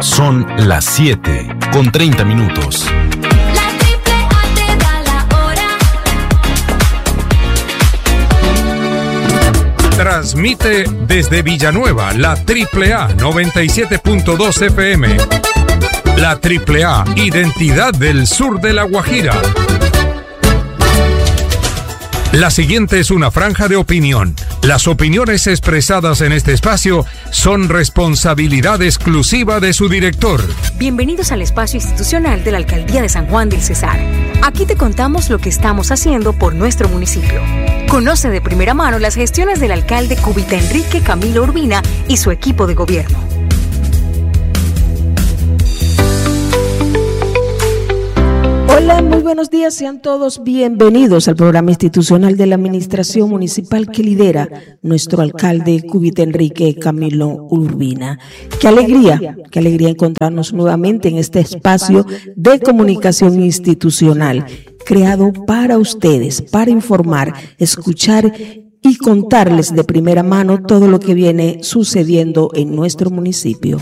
Son las 7:30. Transmite desde Villanueva la AAA 97.2 FM. La AAA, identidad del sur de La Guajira. La siguiente es una franja de opinión. Las opiniones expresadas en este espacio son responsabilidad exclusiva de su director. Bienvenidos al espacio institucional de la Alcaldía de San Juan del Cesar. Aquí te contamos lo que estamos haciendo por nuestro municipio. Conoce de primera mano las gestiones del alcalde Cubita Enrique Camilo Urbina y su equipo de gobierno. Hola, muy buenos días, sean todos bienvenidos al programa institucional de la administración municipal que lidera nuestro alcalde Cubita Enrique Camilo Urbina. Qué alegría encontrarnos nuevamente en este espacio de comunicación institucional, creado para ustedes, para informar, escuchar y contarles de primera mano todo lo que viene sucediendo en nuestro municipio.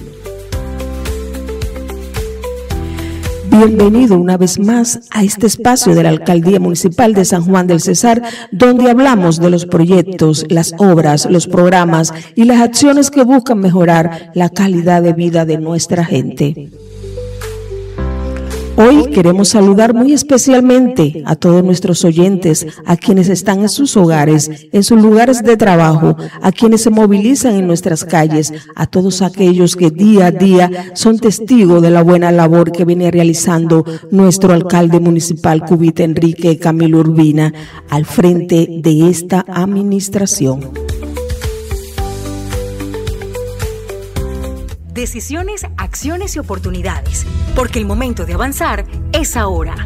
Bienvenido una vez más a este espacio de la Alcaldía Municipal de San Juan del Cesar, donde hablamos de los proyectos, las obras, los programas y las acciones que buscan mejorar la calidad de vida de nuestra gente. Hoy queremos saludar muy especialmente a todos nuestros oyentes, a quienes están en sus hogares, en sus lugares de trabajo, a quienes se movilizan en nuestras calles, a todos aquellos que día a día son testigos de la buena labor que viene realizando nuestro alcalde municipal Cubita Enrique Camilo Urbina al frente de esta administración. Decisiones, acciones y oportunidades, porque el momento de avanzar es ahora.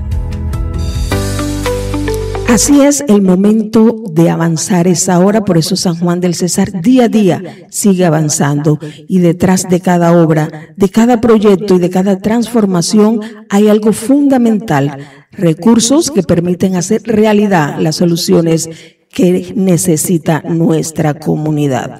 Así es, el momento de avanzar es ahora, por eso San Juan del Cesar día a día sigue avanzando y detrás de cada obra, de cada proyecto y de cada transformación hay algo fundamental, recursos que permiten hacer realidad las soluciones que necesita nuestra comunidad.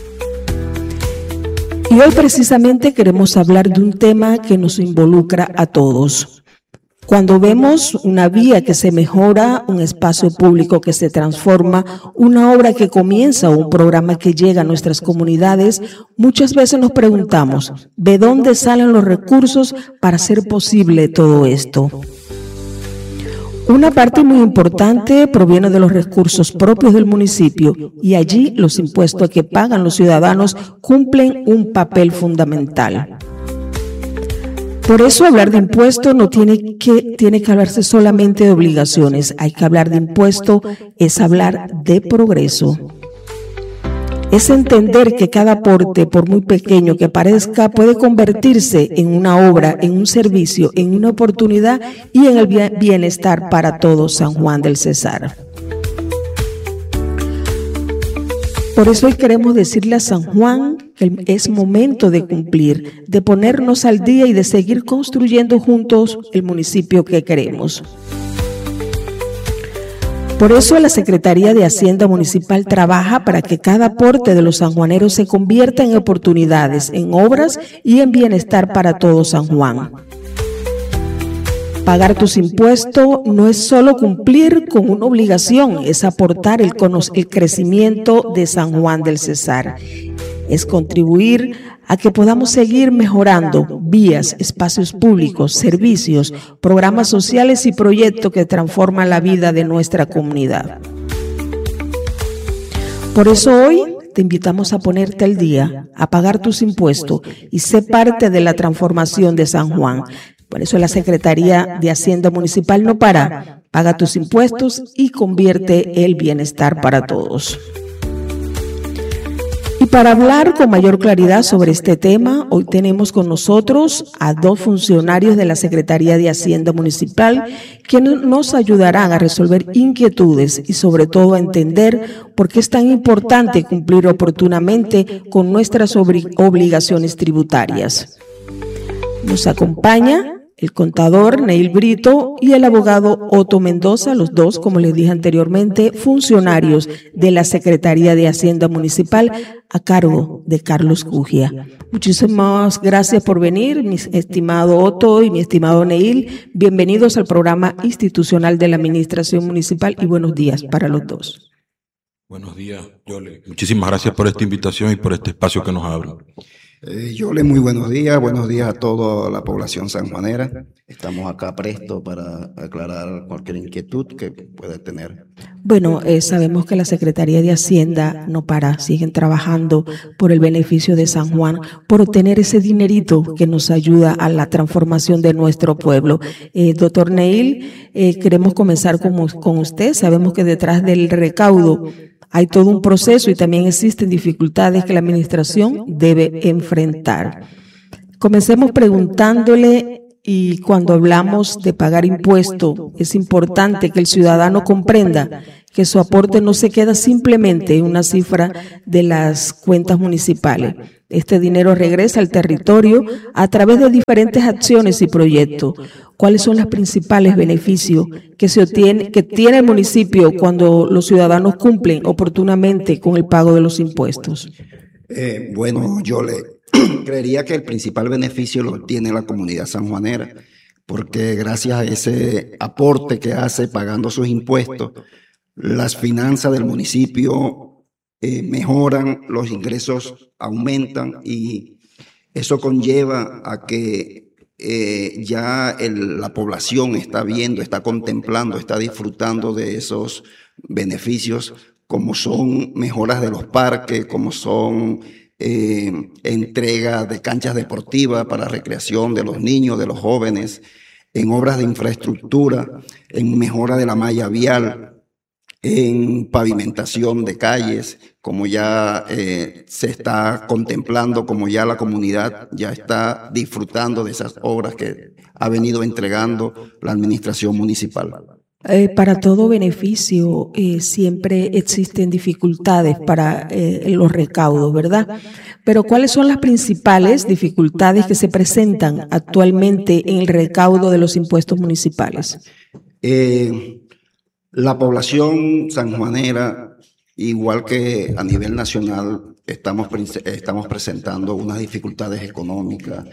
Y hoy precisamente queremos hablar de un tema que nos involucra a todos. Cuando vemos una vía que se mejora, un espacio público que se transforma, una obra que comienza o un programa que llega a nuestras comunidades, muchas veces nos preguntamos, ¿de dónde salen los recursos para hacer posible todo esto? Una parte muy importante proviene de los recursos propios del municipio y allí los impuestos que pagan los ciudadanos cumplen un papel fundamental. Por eso hablar de impuestos no tiene que hablarse solamente de obligaciones, hay que hablar de impuestos, es hablar de progreso. Es entender que cada aporte, por muy pequeño que parezca, puede convertirse en una obra, en un servicio, en una oportunidad y en el bienestar para todo San Juan del Cesar. Por eso hoy queremos decirle a San Juan que es momento de cumplir, de ponernos al día y de seguir construyendo juntos el municipio que queremos. Por eso la Secretaría de Hacienda Municipal trabaja para que cada aporte de los sanjuaneros se convierta en oportunidades, en obras y en bienestar para todo San Juan. Pagar tus impuestos no es solo cumplir con una obligación, es aportar el crecimiento de San Juan del Cesar. Es contribuir a que podamos seguir mejorando vías, espacios públicos, servicios, programas sociales y proyectos que transforman la vida de nuestra comunidad. Por eso hoy te invitamos a ponerte al día, a pagar tus impuestos y ser parte de la transformación de San Juan. Por eso la Secretaría de Hacienda Municipal no para, paga tus impuestos y convierte el bienestar para todos. Y para hablar con mayor claridad sobre este tema, hoy tenemos con nosotros a dos funcionarios de la Secretaría de Hacienda Municipal quienes nos ayudarán a resolver inquietudes y sobre todo a entender por qué es tan importante cumplir oportunamente con nuestras obligaciones tributarias. Nos acompaña el contador Neil Brito y el abogado Otto Mendoza, los dos, como les dije anteriormente, funcionarios de la Secretaría de Hacienda Municipal a cargo de Carlos Cugia. Muchísimas gracias por venir, mi estimado Otto y mi estimado Neil. Bienvenidos al programa institucional de la Administración Municipal y buenos días para los dos. Buenos días, Yole. Muchísimas gracias por esta invitación y por este espacio que nos abre. Yole, muy buenos días a toda la población sanjuanera. Estamos acá prestos para aclarar cualquier inquietud que pueda tener. Bueno, sabemos que la Secretaría de Hacienda no para, siguen trabajando por el beneficio de San Juan, por obtener ese dinerito que nos ayuda a la transformación de nuestro pueblo. Doctor Neil, queremos comenzar con usted. Sabemos que detrás del recaudo hay todo un proceso y también existen dificultades que la administración debe enfrentar. Comencemos preguntándole, y cuando hablamos de pagar impuesto, es importante que el ciudadano comprenda que su aporte no se queda simplemente en una cifra de las cuentas municipales. Este dinero regresa al territorio a través de diferentes acciones y proyectos. ¿Cuáles son los principales beneficios que tiene el municipio cuando los ciudadanos cumplen oportunamente con el pago de los impuestos? Bueno, yo creería que el principal beneficio lo tiene la comunidad sanjuanera, porque gracias a ese aporte que hace pagando sus impuestos, las finanzas del municipio mejoran, los ingresos aumentan y eso conlleva a que la población está viendo, está contemplando, está disfrutando de esos beneficios, como son mejoras de los parques, como son entrega de canchas deportivas para recreación de los niños, de los jóvenes, en obras de infraestructura, en mejora de la malla vial, en pavimentación de calles, como ya se está contemplando, como ya la comunidad ya está disfrutando de esas obras que ha venido entregando la administración municipal. Para todo beneficio siempre existen dificultades para los recaudos, ¿verdad? Pero ¿cuáles son las principales dificultades que se presentan actualmente en el recaudo de los impuestos municipales? La población sanjuanera, igual que a nivel nacional, estamos presentando unas dificultades económicas.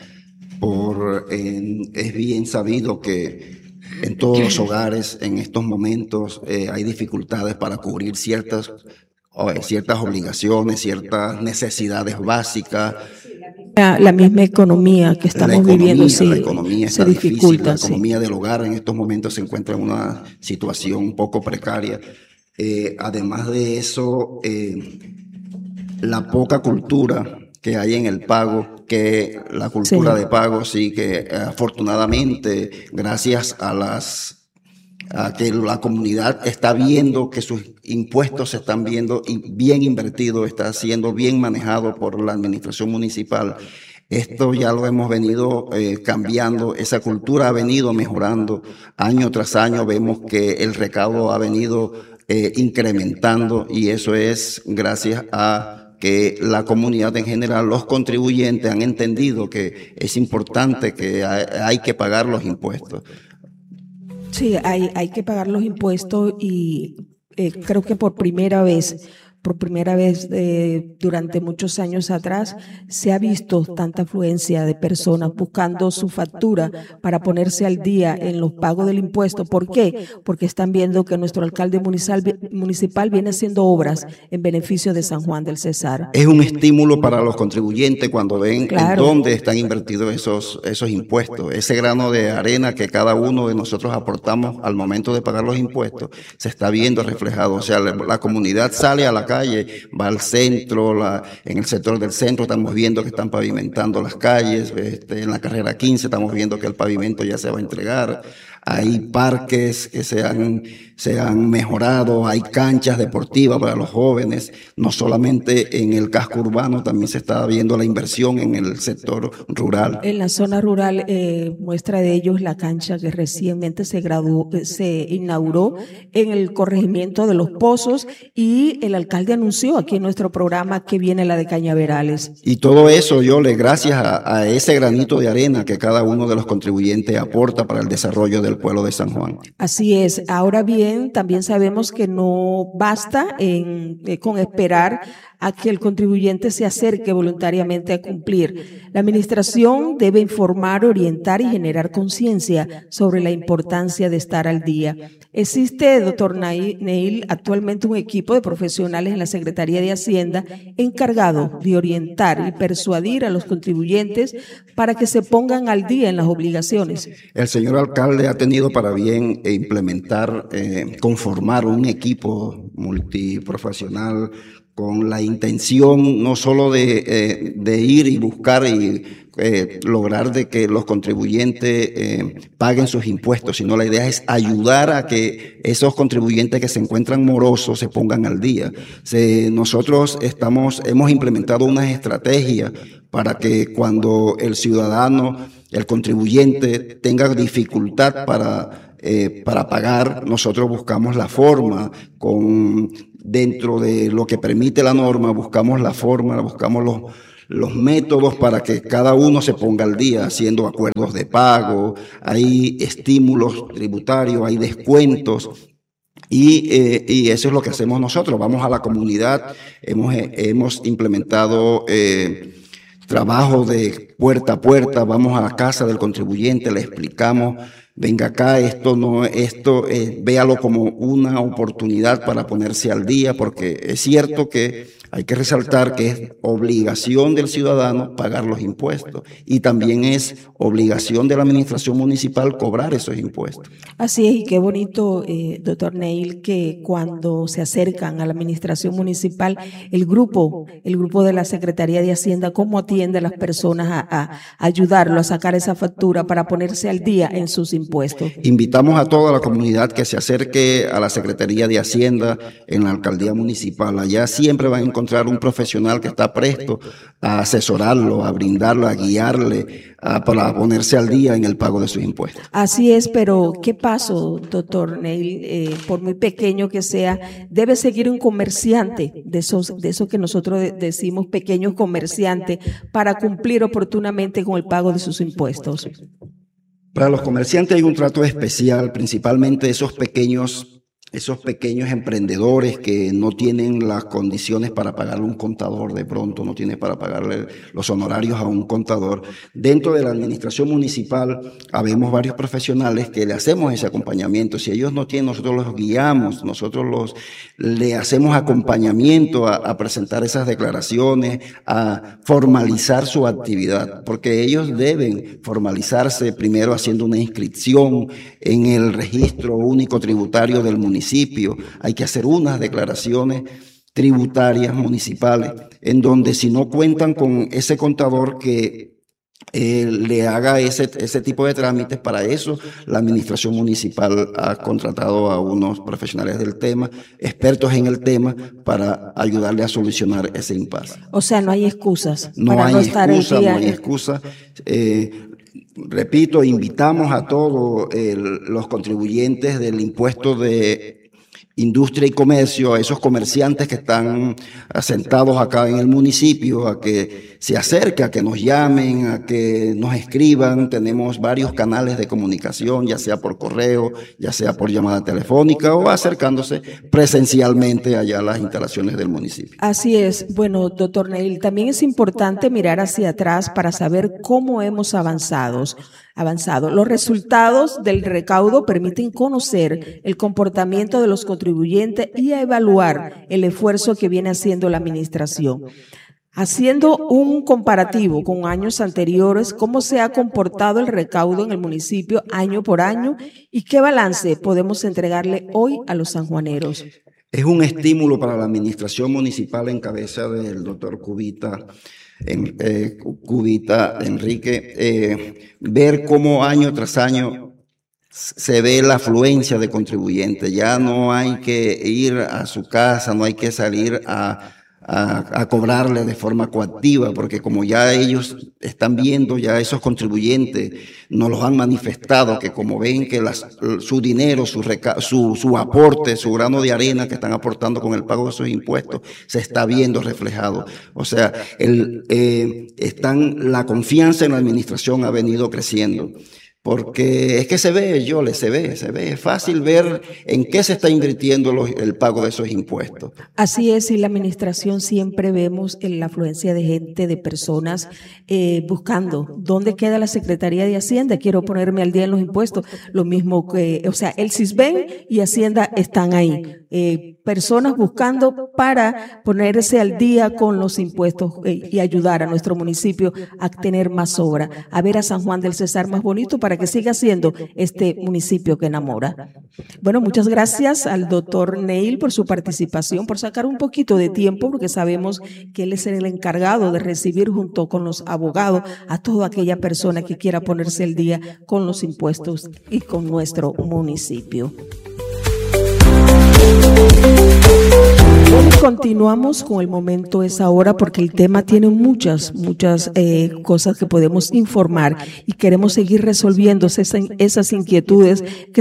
Es bien sabido que en todos los hogares en estos momentos hay dificultades para cubrir ciertas obligaciones, ciertas necesidades básicas. La misma economía que estamos viviendo la economía se difícil, dificulta. la economía del hogar en estos momentos se encuentra en una situación un poco precaria. Además de eso, la poca cultura que hay en el pago, que la cultura de pago sí que afortunadamente gracias a que la comunidad está viendo que sus impuestos se están viendo bien invertidos, está siendo bien manejado por la administración municipal. Esto ya lo hemos venido cambiando, esa cultura ha venido mejorando año tras año, vemos que el recaudo ha venido incrementando y eso es gracias a que la comunidad en general, los contribuyentes han entendido que es importante, que hay que pagar los impuestos. Sí, hay que pagar los impuestos y creo que por primera vez durante muchos años atrás se ha visto tanta afluencia de personas buscando su factura para ponerse al día en los pagos del impuesto. ¿Por qué? Porque están viendo que nuestro alcalde municipal viene haciendo obras en beneficio de San Juan del Cesar. Es un estímulo para los contribuyentes cuando ven en dónde están invertidos esos impuestos. Ese grano de arena que cada uno de nosotros aportamos al momento de pagar los impuestos se está viendo reflejado. O sea, la comunidad sale a la calle, va al centro, en el sector del centro estamos viendo que están pavimentando las calles, en la carrera 15 estamos viendo que el pavimento ya se va a entregar. hay parques que se han mejorado, hay canchas deportivas para los jóvenes, no solamente en el casco urbano, también se está viendo la inversión en el sector rural. En la zona rural, muestra de ello es la cancha que recientemente se inauguró en el corregimiento de Los Pozos, y el alcalde anunció aquí en nuestro programa que viene la de Cañaverales. Y todo eso, Yole, gracias a ese granito de arena que cada uno de los contribuyentes aporta para el desarrollo del pueblo de San Juan. Así es. Ahora bien, también sabemos que no basta con esperar a que el contribuyente se acerque voluntariamente a cumplir. La administración debe informar, orientar y generar conciencia sobre la importancia de estar al día. Existe, doctor Neil, actualmente un equipo de profesionales en la Secretaría de Hacienda encargado de orientar y persuadir a los contribuyentes para que se pongan al día en las obligaciones. El señor alcalde ha tenido para bien implementar, conformar un equipo multiprofesional con la intención no solo de ir y buscar y lograr de que los contribuyentes paguen sus impuestos, sino la idea es ayudar a que esos contribuyentes que se encuentran morosos se pongan al día. Nosotros hemos implementado unas estrategias para que cuando el ciudadano, el contribuyente, tenga dificultad para pagar, nosotros buscamos la forma dentro de lo que permite la norma, buscamos la forma, buscamos los métodos para que cada uno se ponga al día, haciendo acuerdos de pago, hay estímulos tributarios, hay descuentos. Y eso es lo que hacemos nosotros. Vamos a la comunidad, hemos implementado trabajo de puerta a puerta, vamos a la casa del contribuyente, le explicamos: venga acá, véalo como una oportunidad para ponerse al día, porque es cierto que hay que resaltar que es obligación del ciudadano pagar los impuestos y también es obligación de la administración municipal cobrar esos impuestos. Así es, y qué bonito, doctor Neil, que cuando se acercan a la administración municipal, el grupo de la Secretaría de Hacienda, cómo atiende a las personas a ayudarlo a sacar esa factura para ponerse al día en sus impuestos. Invitamos a toda la comunidad que se acerque a la Secretaría de Hacienda en la alcaldía municipal. Allá siempre van a encontrar un profesional que está presto a asesorarlo, a brindarlo, a guiarle, para ponerse al día en el pago de sus impuestos. Así es, pero ¿qué paso, doctor Neil? Por muy pequeño que sea, debe seguir un comerciante de esos que nosotros decimos pequeños comerciantes para cumplir oportunamente con el pago de sus impuestos. Para los comerciantes hay un trato especial, principalmente esos pequeños emprendedores que no tienen las condiciones para pagarle un contador, de pronto no tiene para pagarle los honorarios a un contador. Dentro de la administración municipal habemos varios profesionales que le hacemos ese acompañamiento. Si ellos no tienen, nosotros los guiamos, le hacemos acompañamiento a presentar esas declaraciones, a formalizar su actividad, porque ellos deben formalizarse primero haciendo una inscripción en el registro único tributario del municipio. Hay que hacer unas declaraciones tributarias municipales en donde, si no cuentan con ese contador que le haga ese tipo de trámites, para eso la administración municipal ha contratado a unos profesionales del tema, expertos en el tema, para ayudarle a solucionar ese impasse. O sea, no hay excusas. No hay excusa. Repito, invitamos a todos los contribuyentes del impuesto de industria y comercio, a esos comerciantes que están asentados acá en el municipio, a que se acerquen, a que nos llamen, a que nos escriban. Tenemos varios canales de comunicación, ya sea por correo, ya sea por llamada telefónica o acercándose presencialmente allá a las instalaciones del municipio. Así es. Bueno, doctor Neil, también es importante mirar hacia atrás para saber cómo hemos avanzado. Los resultados del recaudo permiten conocer el comportamiento de los contribuyentes y a evaluar el esfuerzo que viene haciendo la administración. Haciendo un comparativo con años anteriores, cómo se ha comportado el recaudo en el municipio año por año y qué balance podemos entregarle hoy a los sanjuaneros. Es un estímulo para la administración municipal en cabeza del doctor Cubita Enrique, ver cómo año tras año se ve la afluencia de contribuyentes. Ya no hay que ir a su casa, no hay que salir a cobrarle de forma coactiva, porque como ya ellos están viendo, ya esos contribuyentes nos los han manifestado, que como ven que su dinero, su aporte, su grano de arena que están aportando con el pago de esos impuestos, se está viendo reflejado. O sea, la confianza en la administración ha venido creciendo. Porque es que se ve, es fácil ver en qué se está invirtiendo el pago de esos impuestos. Así es, y la administración siempre vemos la afluencia de gente, de personas buscando dónde queda la Secretaría de Hacienda, quiero ponerme al día en los impuestos, lo mismo que, o sea, el CISBEN y Hacienda están ahí. Personas buscando para ponerse al día con los impuestos y ayudar a nuestro municipio a tener más obra, a ver a San Juan del Cesar más bonito para que siga siendo este municipio que enamora. Bueno, muchas gracias al doctor Neil por su participación, por sacar un poquito de tiempo, porque sabemos que él es el encargado de recibir junto con los abogados a toda aquella persona que quiera ponerse al día con los impuestos y con nuestro municipio. Bueno, continuamos con el momento es ahora, porque el tema tiene muchas cosas que podemos informar y queremos seguir resolviendo esas inquietudes que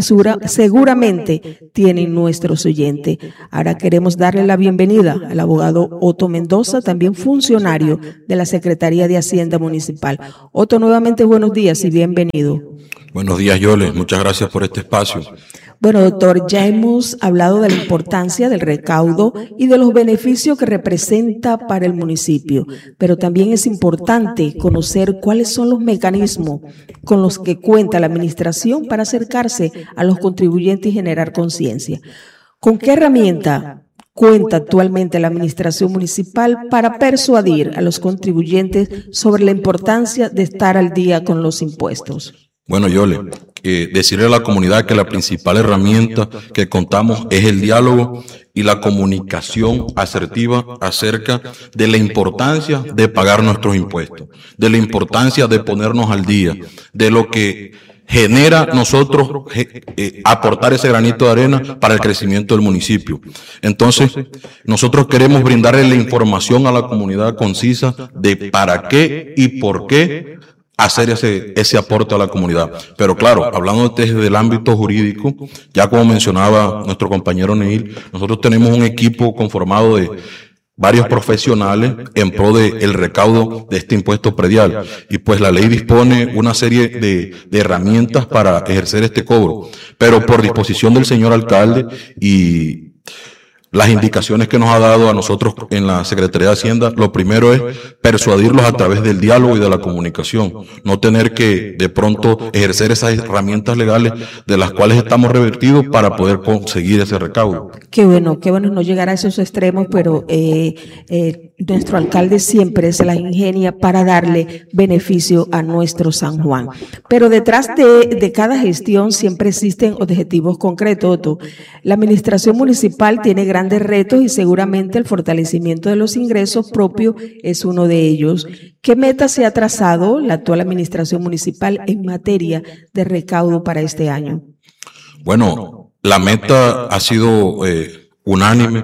seguramente tienen nuestros oyentes. Ahora queremos darle la bienvenida al abogado Otto Mendoza, también funcionario de la Secretaría de Hacienda Municipal. Otto, nuevamente buenos días y bienvenido. Buenos días, Yole. Muchas gracias por este espacio. Bueno, doctor, ya hemos hablado de la importancia del recaudo y de los beneficios que representa para el municipio, pero también es importante conocer cuáles son los mecanismos con los que cuenta la administración para acercarse a los contribuyentes y generar conciencia. ¿Con qué herramienta cuenta actualmente la administración municipal para persuadir a los contribuyentes sobre la importancia de estar al día con los impuestos? Bueno, Yole, decirle a la comunidad que la principal herramienta que contamos es el diálogo y la comunicación asertiva acerca de la importancia de pagar nuestros impuestos, de la importancia de ponernos al día, de lo que genera nosotros aportar ese granito de arena para el crecimiento del municipio. Entonces, nosotros queremos brindarle la información a la comunidad concisa de para qué y por qué hacer ese aporte a la comunidad. Pero claro, hablando desde el ámbito jurídico, ya como mencionaba nuestro compañero Neil, nosotros tenemos un equipo conformado de varios profesionales en pro del recaudo de este impuesto predial. Y pues la ley dispone una serie de herramientas para ejercer este cobro. Pero por disposición del señor alcalde y las indicaciones que nos ha dado a nosotros en la Secretaría de Hacienda, lo primero es persuadirlos a través del diálogo y de la comunicación, no tener que de pronto ejercer esas herramientas legales de las cuales estamos revertidos para poder conseguir ese recaudo. Qué bueno no llegar a esos extremos, pero nuestro alcalde siempre se la ingenia para darle beneficio a nuestro San Juan. Pero detrás de cada gestión siempre existen objetivos concretos. La administración municipal tiene grandes retos y seguramente el fortalecimiento de los ingresos propios es uno de ellos. ¿Qué meta se ha trazado la actual administración municipal en materia de recaudo para este año? Bueno, la meta ha sido unánime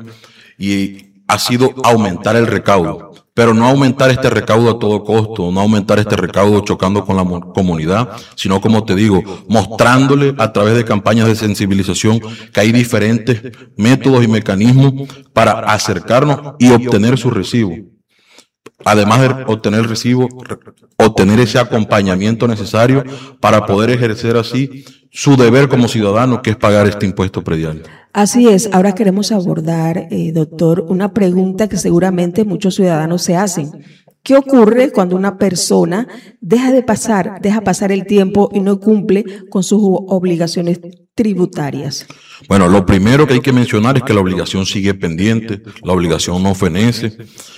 y ha sido aumentar el recaudo. Pero no aumentar este recaudo a todo costo, no aumentar este recaudo chocando con la comunidad, sino, como te digo, mostrándole a través de campañas de sensibilización que hay diferentes métodos y mecanismos para acercarnos y obtener su recibo. Además de obtener el recibo, obtener ese acompañamiento necesario para poder ejercer así su deber como ciudadano, que es pagar este impuesto predial. Así es. Ahora queremos abordar, doctor, una pregunta que seguramente muchos ciudadanos se hacen. ¿Qué ocurre cuando una persona deja pasar el tiempo y no cumple con sus obligaciones tributarias? Bueno, lo primero que hay que mencionar es que la obligación sigue pendiente, la obligación no fenece.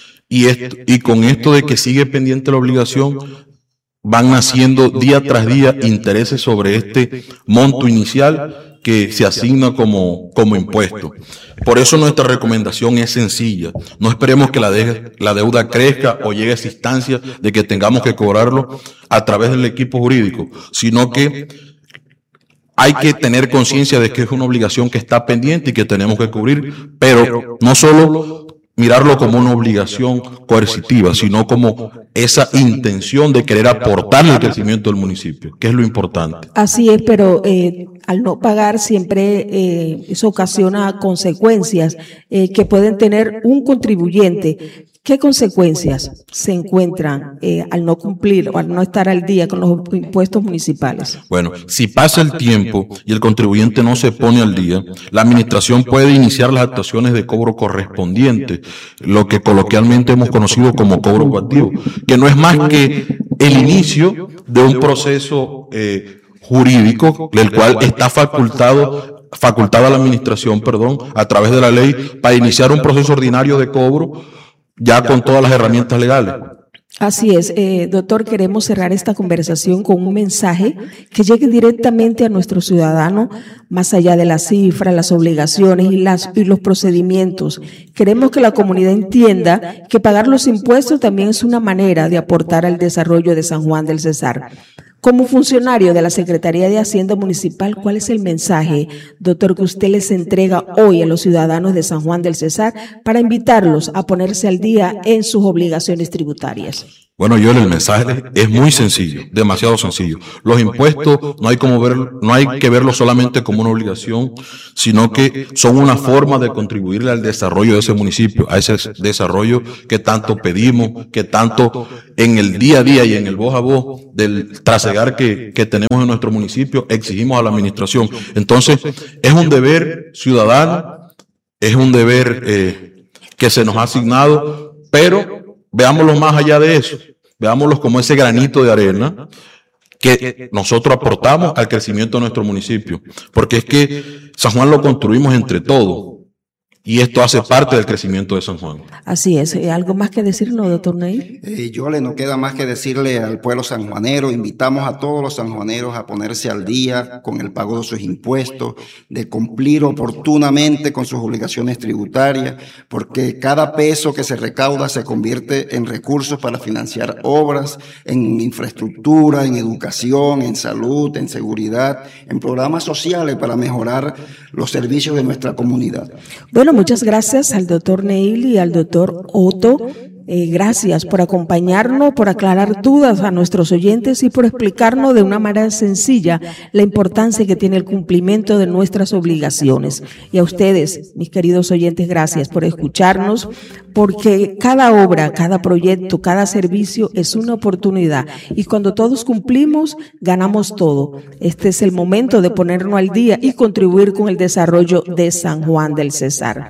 Y con esto de que sigue pendiente la obligación, van naciendo día tras día intereses sobre este monto inicial que se asigna como impuesto. Por eso nuestra recomendación es sencilla. No esperemos que la deuda crezca o llegue a esa instancia de que tengamos que cobrarlo a través del equipo jurídico, sino que hay que tener conciencia de que es una obligación que está pendiente y que tenemos que cubrir, pero no solo mirarlo como una obligación coercitiva, sino como esa intención de querer aportarle al crecimiento del municipio, que es lo importante. Así es, pero al no pagar siempre eso ocasiona consecuencias que pueden tener un contribuyente. ¿Qué consecuencias se encuentran al no cumplir o al no estar al día con los impuestos municipales? Bueno, si pasa el tiempo y el contribuyente no se pone al día, la administración puede iniciar las actuaciones de cobro correspondiente, lo que coloquialmente hemos conocido como cobro coactivo, que no es más que el inicio de un proceso jurídico, del cual está facultada a la administración, a través de la ley, para iniciar un proceso ordinario de cobro, ya con todas las herramientas legales. Así es, doctor, queremos cerrar esta conversación con un mensaje que llegue directamente a nuestro ciudadano, más allá de las cifras, las obligaciones y los procedimientos. Queremos que la comunidad entienda que pagar los impuestos también es una manera de aportar al desarrollo de San Juan del Cesar. Como funcionario de la Secretaría de Hacienda Municipal, ¿cuál es el mensaje, doctor, que usted les entrega hoy a los ciudadanos de San Juan del Cesar para invitarlos a ponerse al día en sus obligaciones tributarias? Bueno, el mensaje es muy sencillo, demasiado sencillo. Los impuestos no hay que verlos solamente como una obligación, sino que son una forma de contribuirle al desarrollo de ese municipio, a ese desarrollo que tanto pedimos, que tanto en el día a día y en el voz a voz del trasegar que tenemos en nuestro municipio exigimos a la administración. Entonces, es un deber ciudadano, es un deber que se nos ha asignado, pero veámoslo más allá de eso, veámoslo como ese granito de arena que nosotros aportamos al crecimiento de nuestro municipio, porque es que San Juan lo construimos entre todos y esto hace parte del crecimiento de San Juan. Así es. ¿Algo más que decirnos, doctor Ney? No queda más que decirle al pueblo sanjuanero, invitamos a todos los sanjuaneros a ponerse al día con el pago de sus impuestos, de cumplir oportunamente con sus obligaciones tributarias, porque cada peso que se recauda se convierte en recursos para financiar obras, en infraestructura, en educación, en salud, en seguridad, en programas sociales para mejorar los servicios de nuestra comunidad. Bueno, muchas gracias al doctor Neil y al doctor Otto. Gracias por acompañarnos, por aclarar dudas a nuestros oyentes y por explicarnos de una manera sencilla la importancia que tiene el cumplimiento de nuestras obligaciones. Y a ustedes, mis queridos oyentes, gracias por escucharnos, porque cada obra, cada proyecto, cada servicio es una oportunidad y cuando todos cumplimos, ganamos todo. Este es el momento de ponernos al día y contribuir con el desarrollo de San Juan del Cesar.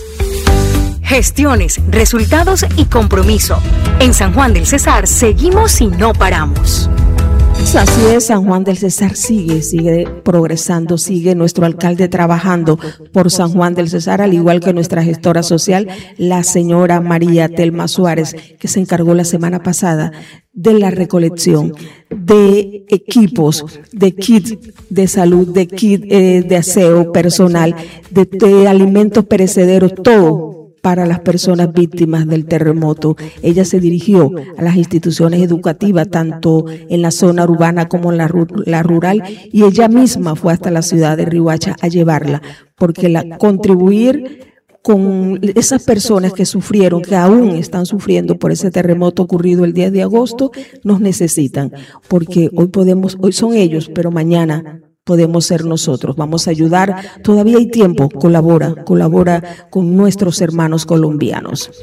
Gestiones, resultados y compromiso. En San Juan del Cesar seguimos y no paramos. Así es, San Juan del Cesar sigue progresando, sigue nuestro alcalde trabajando por San Juan del Cesar, al igual que nuestra gestora social, la señora María Telma Suárez, que se encargó la semana pasada de la recolección de equipos, de kits de salud, de kits de aseo personal, de alimentos perecederos, todo para las personas víctimas del terremoto. Ella se dirigió a las instituciones educativas, tanto en la zona urbana como en la rural, y ella misma fue hasta la ciudad de Riohacha a llevarla, porque contribuir con esas personas que sufrieron, que aún están sufriendo por ese terremoto ocurrido el 10 de agosto, nos necesitan, porque hoy son ellos, pero mañana podemos ser nosotros. Vamos a ayudar, todavía hay tiempo, colabora con nuestros hermanos colombianos.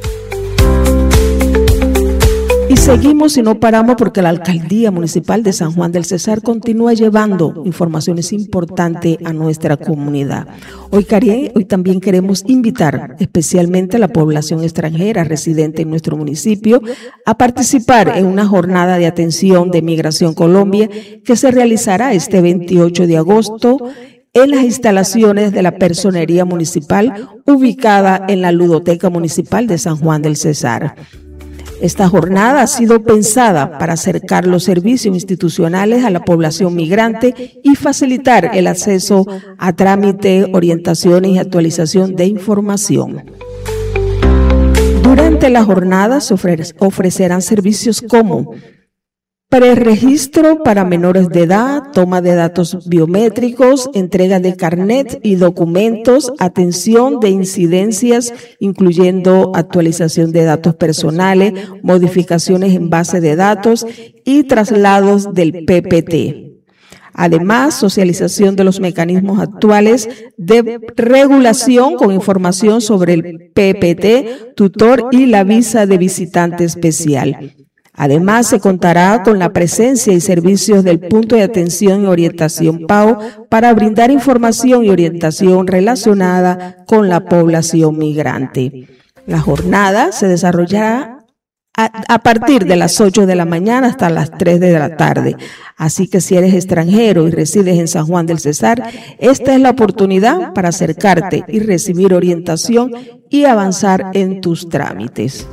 Y seguimos y no paramos porque la Alcaldía Municipal de San Juan del Cesar continúa llevando informaciones importantes a nuestra comunidad. Hoy también queremos invitar especialmente a la población extranjera residente en nuestro municipio a participar en una jornada de atención de Migración Colombia que se realizará este 28 de agosto en las instalaciones de la Personería Municipal ubicada en la Ludoteca Municipal de San Juan del Cesar. Esta jornada ha sido pensada para acercar los servicios institucionales a la población migrante y facilitar el acceso a trámite, orientaciones y actualización de información. Durante la jornada se ofrecerán servicios como Preregistro para menores de edad, toma de datos biométricos, entrega de carnet y documentos, atención de incidencias, incluyendo actualización de datos personales, modificaciones en base de datos y traslados del PPT. Además, socialización de los mecanismos actuales de regulación con información sobre el PPT, tutor y la visa de visitante especial. Además, se contará con la presencia y servicios del Punto de Atención y Orientación PAO para brindar información y orientación relacionada con la población migrante. La jornada se desarrollará a partir de las 8 de la mañana hasta las 3 de la tarde. Así que si eres extranjero y resides en San Juan del Cesar, esta es la oportunidad para acercarte y recibir orientación y avanzar en tus trámites.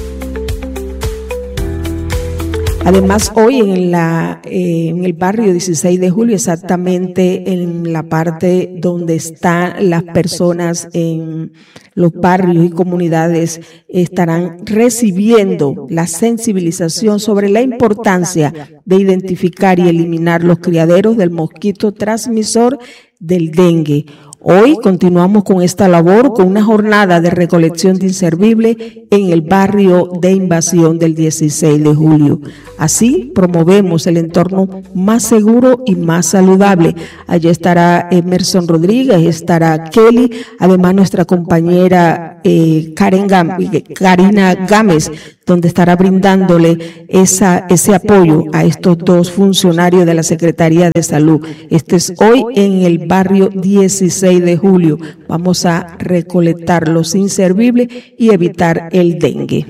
Además, hoy en el barrio 16 de julio, exactamente en la parte donde están las personas en los barrios y comunidades, estarán recibiendo la sensibilización sobre la importancia de identificar y eliminar los criaderos del mosquito transmisor del dengue. Hoy continuamos con esta labor con una jornada de recolección de inservibles en el barrio de Invasión del 16 de julio. Así promovemos el entorno más seguro y más saludable. Allí estará Emerson Rodríguez, estará Kelly, además nuestra compañera Karina Gámez, donde estará brindándole ese apoyo a estos dos funcionarios de la Secretaría de Salud. Este es hoy en el barrio 16 de julio. Vamos a recolectar los inservibles y evitar el dengue.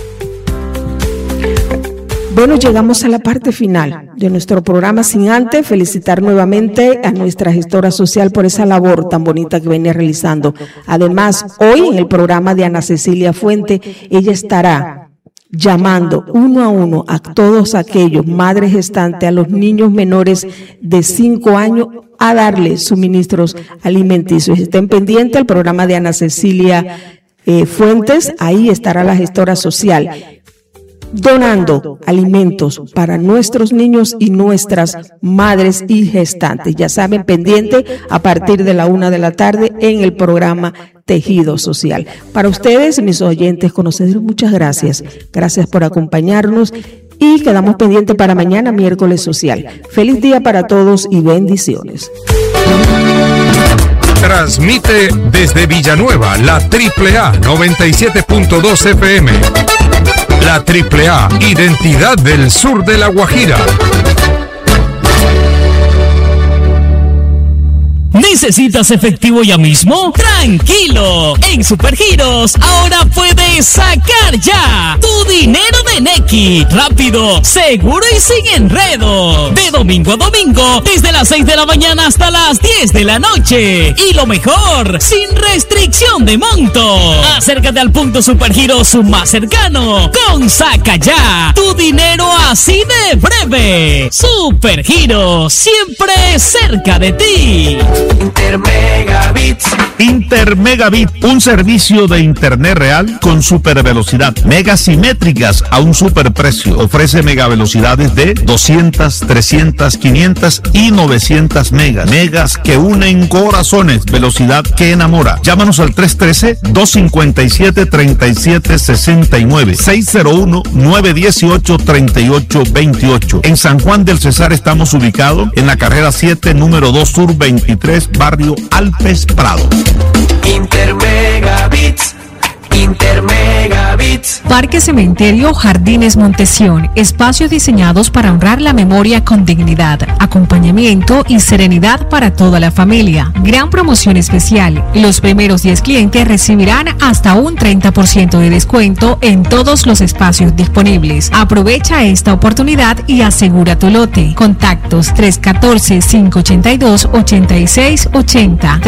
Bueno, llegamos a la parte final de nuestro programa, sin antes felicitar nuevamente a nuestra gestora social por esa labor tan bonita que viene realizando. Además, hoy en el programa de Ana Cecilia Fuente, ella estará llamando uno a uno a todos aquellos madres gestantes, a los niños menores de 5 años, a darles suministros alimenticios. Estén pendientes al programa de Ana Cecilia Fuentes, ahí estará la gestora social donando alimentos para nuestros niños y nuestras madres y gestantes. Ya saben, pendiente a partir de la 1 de la tarde en el programa Tejido Social. Para ustedes, mis oyentes conocedores, muchas gracias. Gracias por acompañarnos y quedamos pendientes para mañana, miércoles social. Feliz día para todos y bendiciones. Transmite desde Villanueva la AAA 97.2 FM. La AAA, identidad del sur de La Guajira. ¿Necesitas efectivo ya mismo? ¡Tranquilo! En Supergiros ahora puedes sacar ya tu dinero de Nequi. Rápido, seguro y sin enredo. De domingo a domingo, desde las 6 de la mañana hasta las 10 de la noche. Y lo mejor, sin restricción de monto. Acércate al punto Supergiros más cercano. Con Saca Ya, tu dinero así de breve. Supergiros, siempre cerca de ti. Intermegabit, un servicio de internet real con super velocidad, megas simétricas a un super precio. Ofrece megavelocidades de 200, 300, 500 y 900 megas. Megas que unen corazones, velocidad que enamora. Llámanos al 313-257-3769, 601-918-3828. En San Juan del Cesar estamos ubicados en la carrera 7, número 2 Sur 23, barrio Alpes Prado. Intermegabits. Parque Cementerio Jardines Montesión, espacios diseñados para honrar la memoria con dignidad, acompañamiento y serenidad para toda la familia. Gran promoción especial. Los primeros 10 clientes recibirán hasta un 30% de descuento en todos los espacios disponibles. Aprovecha esta oportunidad y asegura tu lote. Contactos 314-582-8680,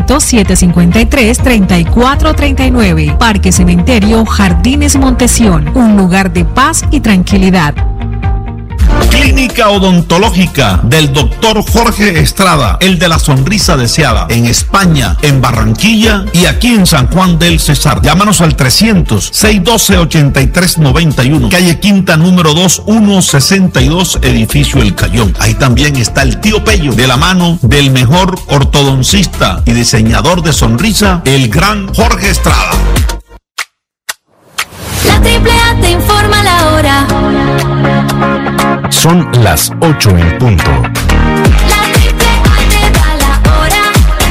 300-753-3439. Parque Cementerio Jardines Montesión, un lugar de paz y tranquilidad. Clínica Odontológica del Dr. Jorge Estrada, el de la sonrisa deseada, en España, en Barranquilla y aquí en San Juan del Cesar. Llámanos al 300-612-8391, calle Quinta número 2, 162, edificio El Cayón. Ahí también está el tío Pello, de la mano del mejor ortodoncista y diseñador de sonrisa, el gran Jorge Estrada. La AAA te informa la hora. Son las 8 en punto. La AAA te da la hora.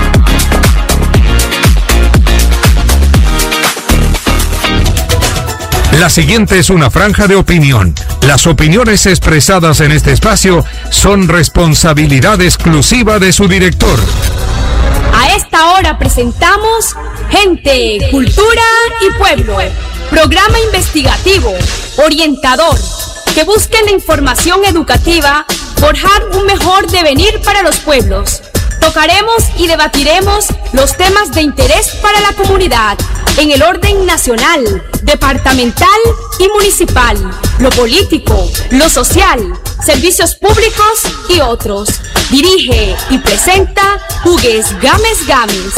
La siguiente es una franja de opinión. Las opiniones expresadas en este espacio son responsabilidad exclusiva de su director. A esta hora presentamos Gente, Cultura y Pueblo. Programa investigativo, orientador, que busca en la información educativa forjar un mejor devenir para los pueblos. Tocaremos y debatiremos los temas de interés para la comunidad en el orden nacional, departamental y municipal, lo político, lo social, servicios públicos y otros. Dirige y presenta Hugues Gámez Gámez.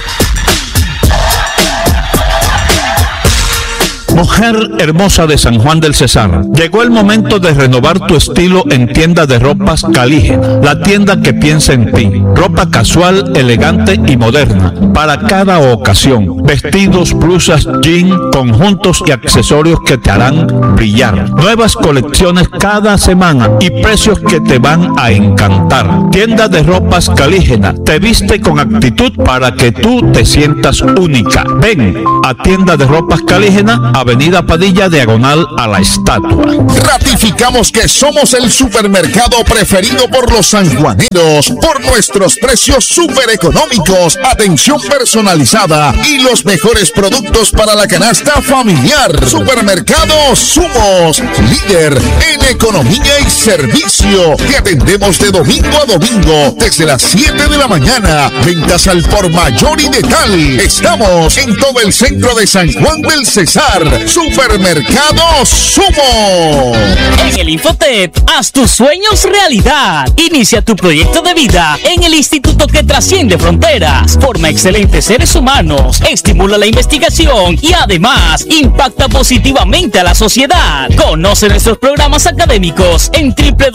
Mujer hermosa de San Juan del Cesar, llegó el momento de renovar tu estilo en Tienda de Ropas Calígena, la tienda que piensa en ti. Ropa casual, elegante y moderna, para cada ocasión. Vestidos, blusas, jeans, conjuntos y accesorios que te harán brillar. Nuevas colecciones cada semana y precios que te van a encantar. Tienda de Ropas Calígena, te viste con actitud para que tú te sientas única. Ven a Tienda de Ropas Calígena, Avenida Padilla, diagonal a la estatua. Ratificamos que somos el supermercado preferido por los sanjuaneros por nuestros precios súper económicos, atención personalizada y los mejores productos para la canasta familiar. Supermercado Sumos, líder en economía y servicio. Te atendemos de domingo a domingo desde las 7 de la mañana. Ventas al por mayor y de tal. Estamos en todo el centro de San Juan del Cesar. Supermercado Sumo. En el Infotep, haz tus sueños realidad. Inicia tu proyecto de vida en el instituto que trasciende fronteras. Forma excelentes seres humanos, estimula la investigación y además impacta positivamente a la sociedad. Conoce nuestros programas académicos en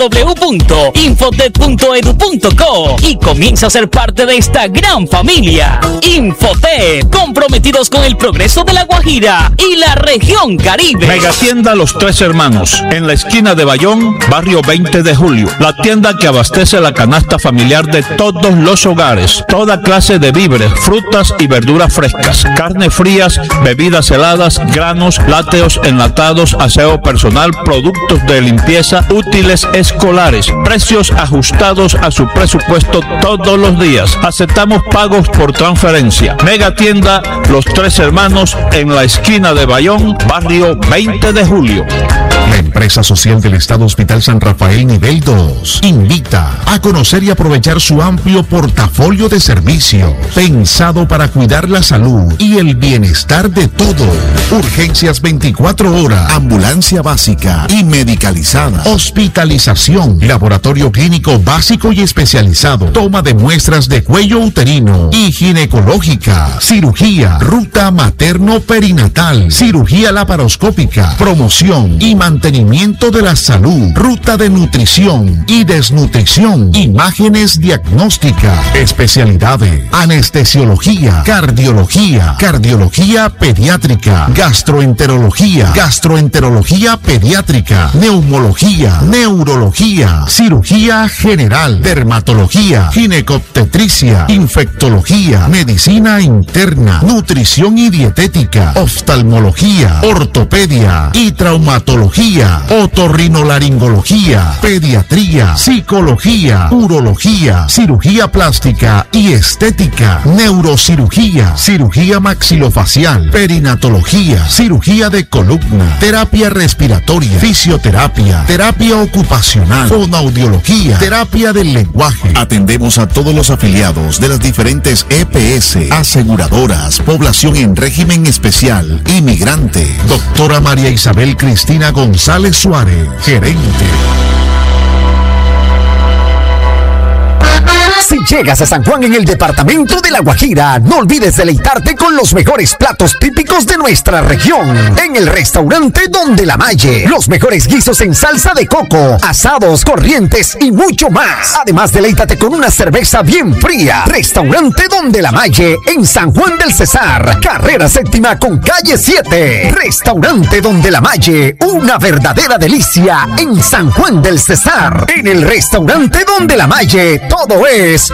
www.infotep.edu.co y comienza a ser parte de esta gran familia. Infotep, comprometidos con el progreso de La Guajira y la región Caribe. Megatienda Los Tres Hermanos, en la esquina de Bayón, barrio 20 de Julio. La tienda que abastece la canasta familiar de todos los hogares. Toda clase de víveres, frutas y verduras frescas, carnes frías, bebidas heladas, granos, lácteos, enlatados, aseo personal, productos de limpieza, útiles escolares. Precios ajustados a su presupuesto todos los días. Aceptamos pagos por transferencia. Megatienda Los Tres Hermanos, en la esquina de Bayón, barrio 20 de Julio. La empresa social del Estado Hospital San Rafael Nivel 2 invita a conocer y aprovechar su amplio portafolio de servicios pensado para cuidar la salud y el bienestar de todos. Urgencias 24 horas, ambulancia básica y medicalizada, hospitalización, laboratorio clínico básico y especializado, toma de muestras de cuello uterino y ginecológica, cirugía, ruta materno-perinatal, cirugía laparoscópica, promoción y mantenimiento de la salud, ruta de nutrición y desnutrición, imágenes diagnósticas, especialidades, anestesiología, cardiología, cardiología pediátrica, gastroenterología, gastroenterología pediátrica, neumología, neurología, cirugía general, dermatología, ginecobstetricia, infectología, medicina interna, nutrición y dietética, oftalmología, ortopedia y traumatología, otorrinolaringología, pediatría, psicología, urología, cirugía plástica y estética, neurocirugía, cirugía maxilofacial, perinatología, cirugía de columna, terapia respiratoria, fisioterapia, terapia ocupacional, fonoaudiología, terapia del lenguaje. Atendemos a todos los afiliados de las diferentes EPS, aseguradoras, población en régimen especial, inmigrante. Doctora María Isabel Cristina González Suárez, gerente. llegas a San Juan en el departamento de La Guajira, no olvides deleitarte con los mejores platos típicos de nuestra región. En el restaurante Donde la Malle, los mejores guisos en salsa de coco, asados, corrientes y mucho más. Además, deleítate con una cerveza bien fría. Restaurante Donde la Malle en San Juan del Cesar, carrera séptima con calle 7. Restaurante Donde la Malle, una verdadera delicia en San Juan del Cesar. En el restaurante Donde la Malle, todo es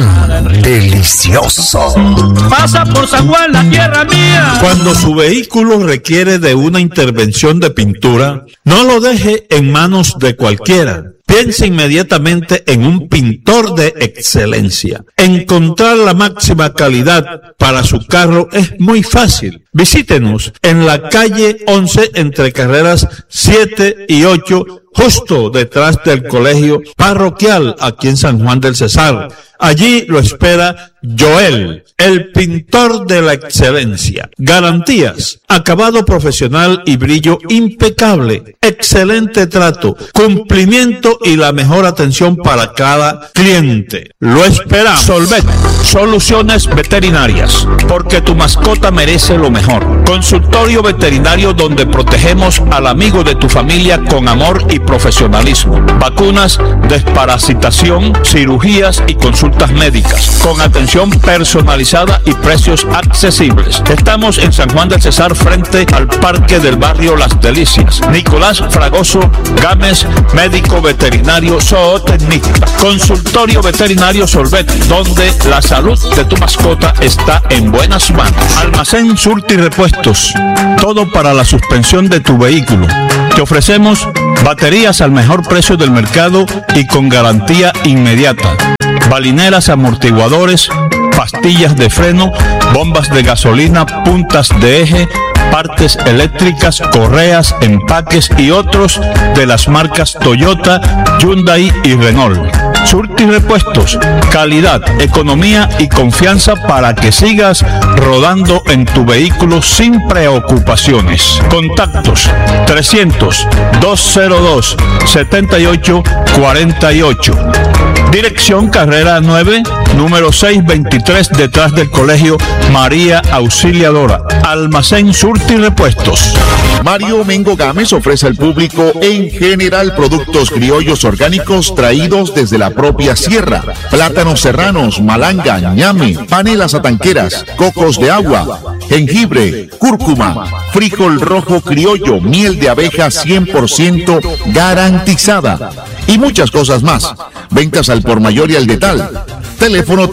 delicioso. Pasa por San Juan, la tierra mía. Cuando su vehículo requiere de una intervención de pintura, no lo deje en manos de cualquiera. Piense inmediatamente en un pintor de excelencia. Encontrar la máxima calidad para su carro es muy fácil. Visítenos en la calle 11 entre carreras 7 y 8, justo detrás del colegio parroquial aquí en San Juan del Cesar. Allí lo espera Joel, el pintor de la excelencia. Garantías, acabado profesional y brillo impecable, excelente trato, cumplimiento y la mejor atención para cada cliente. Lo esperamos. Solvet, soluciones veterinarias, porque tu mascota merece lo mejor. Consultorio veterinario donde protegemos al amigo de tu familia con amor y profesionalismo. Vacunas, desparasitación, cirugías y consultas médicas, con atención personalizada y precios accesibles. Estamos en San Juan del Cesar, frente al Parque del Barrio Las Delicias. Nicolás Fragoso Gámez, médico veterinario zootecnista. Consultorio veterinario Solvet, donde la salud de tu mascota está en buenas manos. Almacén Surti Repuestos, todo para la suspensión de tu vehículo. Te ofrecemos baterías al mejor precio del mercado y con garantía inmediata. Balineras, amortiguadores, pastillas de freno, bombas de gasolina, puntas de eje, partes eléctricas, correas, empaques y otros de las marcas Toyota, Hyundai y Renault. Surti Repuestos, calidad, economía y confianza para que sigas rodando en tu vehículo sin preocupaciones. Contactos 300-202-7848. Dirección Carrera 9, número 623, detrás del Colegio María Auxiliadora. Almacén Surti Repuestos. Mario Mengo Gámez ofrece al público en general productos criollos orgánicos traídos desde la propia sierra: plátanos serranos, malanga, ñame, panelas atanqueras, cocos de agua, jengibre, cúrcuma, frijol rojo criollo, miel de abeja 100% garantizada y muchas cosas más. Ventas al por mayor y al detal. Teléfono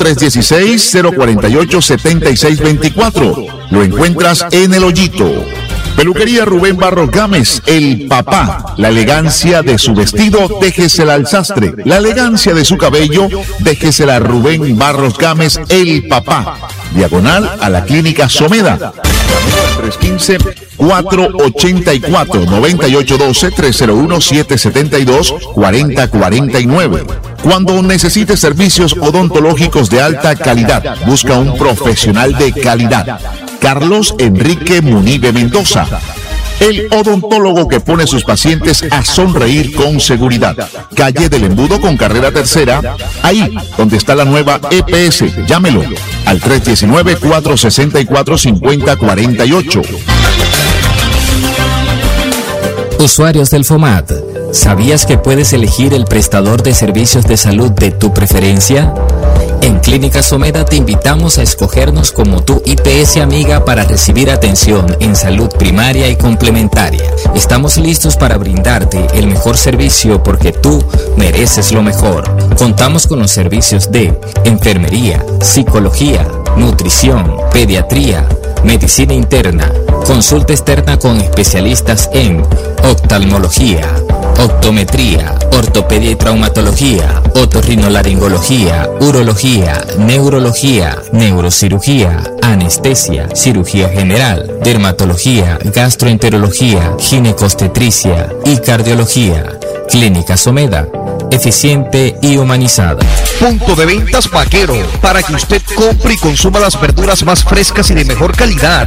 316-048-7624. Lo encuentras en El Hoyito. Peluquería Rubén Barros Gámez, el papá. La elegancia de su vestido, déjesela al sastre. La elegancia de su cabello, déjesela a Rubén Barros Gámez, el papá. Diagonal a la Clínica Someda. 315-484-9812-301-772-4049. Cuando necesites servicios odontológicos de alta calidad, busca un profesional de calidad. Carlos Enrique Munive Mendoza, el odontólogo que pone a sus pacientes a sonreír con seguridad. Calle del Embudo con carrera tercera, ahí donde está la nueva EPS. Llámelo al 319-464-5048. Usuarios del FOMAT, ¿sabías que puedes elegir el prestador de servicios de salud de tu preferencia? En Clínica Someda te invitamos a escogernos como tu IPS amiga para recibir atención en salud primaria y complementaria. Estamos listos para brindarte el mejor servicio porque tú mereces lo mejor. Contamos con los servicios de enfermería, psicología, nutrición, pediatría, medicina interna, consulta externa con especialistas en oftalmología, optometría, ortopedia y traumatología, otorrinolaringología, urología, neurología, neurocirugía, anestesia, cirugía general, dermatología, gastroenterología, ginecostetricia y cardiología. Clínica Someda, eficiente y humanizada. Punto de ventas Vaquero, para que usted compre y consuma las verduras más frescas y de mejor calidad.